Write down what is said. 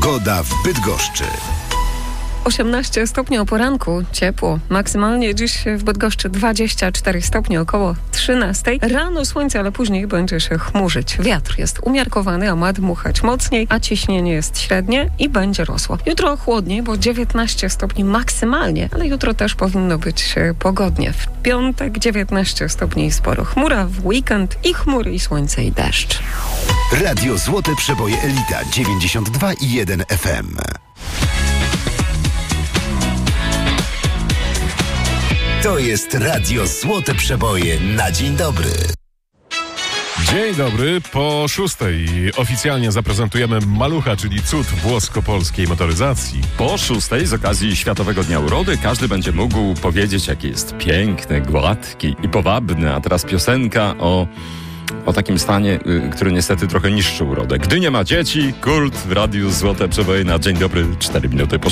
Pogoda w Bydgoszczy. 18 stopni o poranku, ciepło. Maksymalnie dziś w Bydgoszczy 24 stopnie, około 13. Rano słońce, ale później będzie się chmurzyć. Wiatr jest umiarkowany, a ma dmuchać mocniej, a ciśnienie jest średnie i będzie rosło. Jutro chłodniej, bo 19 stopni maksymalnie, ale jutro też powinno być pogodnie. W piątek 19 stopni i sporo chmura, w weekend i chmury, i słońce, i deszcz. Radio Złote Przeboje Elita 92,1 FM. To jest Radio Złote Przeboje na dzień dobry. Dzień dobry, po 6:00 oficjalnie zaprezentujemy Malucha, czyli cud włosko-polskiej motoryzacji. Po 6:00 z okazji Światowego Dnia Urody każdy będzie mógł powiedzieć, jaki jest piękny, gładki i powabny. A teraz piosenka o takim stanie, który niestety trochę niszczy urodę. Gdy nie ma dzieci, kult w Radiu Złote Przeboje na dzień dobry, 4 minuty po